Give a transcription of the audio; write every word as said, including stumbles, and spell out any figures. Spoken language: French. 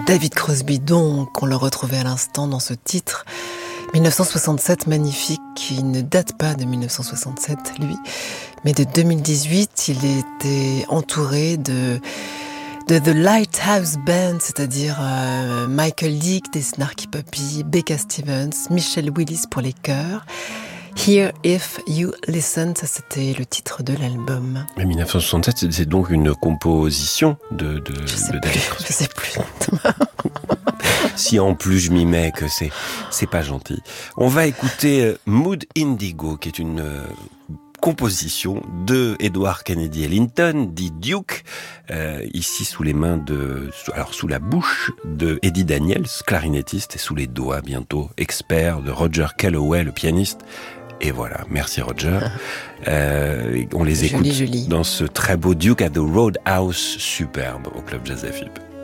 David Crosby, donc, on le retrouvait à l'instant dans ce titre. dix-neuf cent soixante-sept, magnifique, qui ne date pas de dix-neuf cent soixante-sept, lui, mais de deux mille dix-huit. Il était entouré de, de The Lighthouse Band, c'est-à-dire euh, Michael Leake des Snarky Puppy, Becca Stevens, Michelle Willis pour les chœurs. Here If You Listen, ça c'était le titre de l'album. Mais dix-neuf cent soixante-sept, c'est donc une composition de, de, je sais de plus, David Crosby. Je sais plus. Si en plus je m'y mets que c'est, c'est pas gentil. On va écouter Mood Indigo, qui est une euh, composition de Edward Kennedy Ellington, dit Duke, euh, ici sous les mains de, alors sous la bouche de Eddie Daniels, clarinettiste, et sous les doigts bientôt expert de Roger Calloway, le pianiste. Et voilà, merci Roger. Euh, on les écoute joli, joli. dans ce très beau Duke at the Roadhouse, superbe, au Club Jazz F I B.